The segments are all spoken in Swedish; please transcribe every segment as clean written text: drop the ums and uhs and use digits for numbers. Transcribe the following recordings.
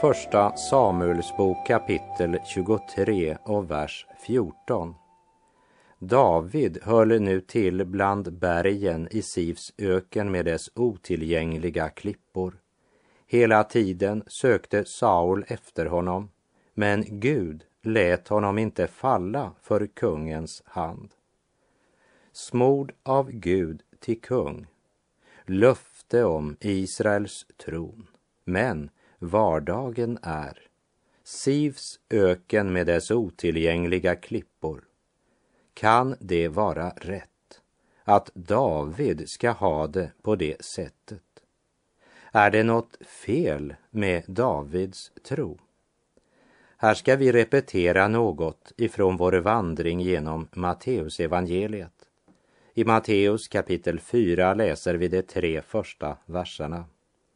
Första Samuelsbok kapitel 23 och vers 14. David höll nu till bland bergen i Sifs öken med dess otillgängliga klippor. Hela tiden sökte Saul efter honom, men Gud lät honom inte falla för kungens hand. Smord av Gud till kung, löfte om Israels tron, men vardagen är Sifs öken med dess otillgängliga klippor. Kan det vara rätt att David ska ha det på det sättet? Är det något fel med Davids tro? Här ska vi repetera något ifrån vår vandring genom Matteus evangeliet. I Matteus kapitel 4 läser vi de 3 första verserna.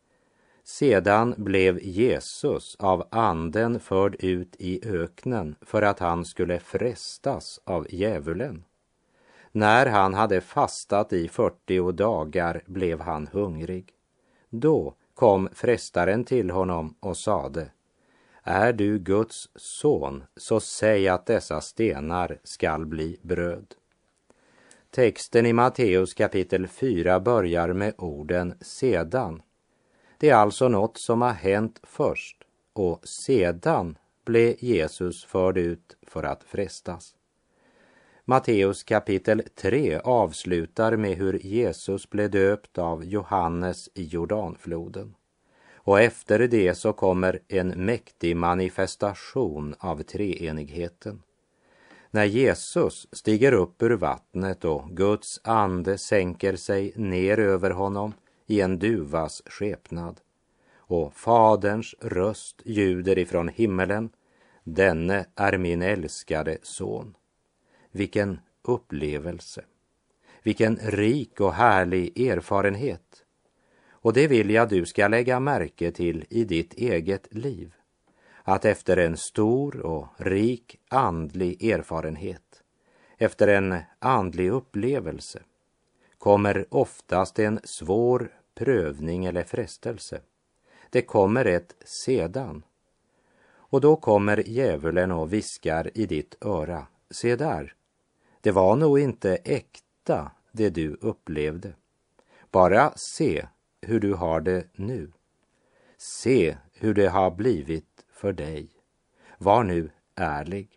Sedan blev Jesus av anden förd ut i öknen för att han skulle frestas av djävulen. När han hade fastat i 40 dagar blev han hungrig. Då kom frestaren till honom och sade: Är du Guds son, så säg att dessa stenar skall bli bröd. Texten i Matteus kapitel 4 börjar med orden sedan. Det är alltså något som har hänt först, och sedan blev Jesus förd ut för att frestas. Matteus kapitel 3 avslutar med hur Jesus blev döpt av Johannes i Jordanfloden. Och efter det så kommer en mäktig manifestation av treenigheten. När Jesus stiger upp ur vattnet och Guds ande sänker sig ner över honom i en duvas skepnad, och Faderns röst ljuder ifrån himmelen: denne är min älskade son. Vilken upplevelse, vilken rik och härlig erfarenhet. Och det vill jag du ska lägga märke till i ditt eget liv, att efter en stor och rik andlig erfarenhet, efter en andlig upplevelse, kommer oftast en svår prövning eller frestelse. Det kommer ett sedan. Och då kommer djävulen och viskar i ditt öra: se där, det var nog inte äkta det du upplevde. Bara se hur du har det nu. Se hur det har blivit för dig. Var nu ärlig.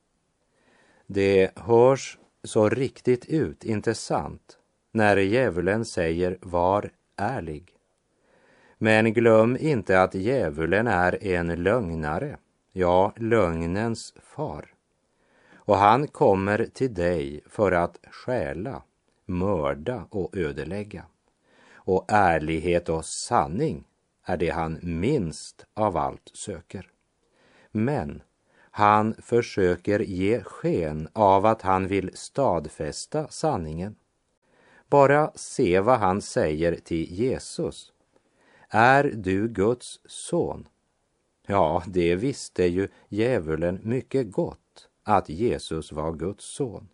Det hörs så riktigt ut, inte sant, när djävulen säger var ärlig. Men glöm inte att djävulen är en lögnare, ja, lögnens far. Och han kommer till dig för att stjäla, mörda och ödelägga. Och ärlighet och sanning är det han minst av allt söker. Men han försöker ge sken av att han vill stadfästa sanningen. Bara se vad han säger till Jesus. Är du Guds son? Ja, det visste ju djävulen mycket gott, att Jesus var Guds son.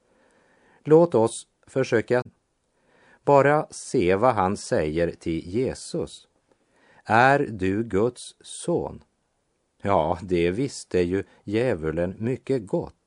Låt oss försöka bara se vad han säger till Jesus. Är du Guds son? Ja, det visste ju djävulen mycket gott,